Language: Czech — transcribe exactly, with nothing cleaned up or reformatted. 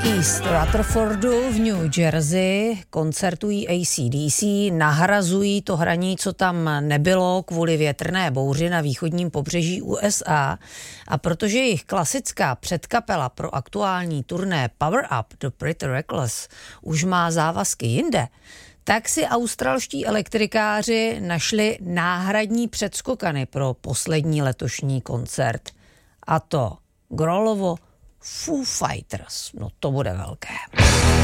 East Rutherfordu v New Jersey koncertují A C D C, nahrazují to hraní, co tam nebylo kvůli větrné bouři na východním pobřeží U S A. A protože jejich klasická předkapela pro aktuální turné Power Up do Pretty Reckless už má závazky jinde, tak si australští elektrikáři našli náhradní předskokany pro poslední letošní koncert. A to Grollovo Foo Fighters. No to bude velké.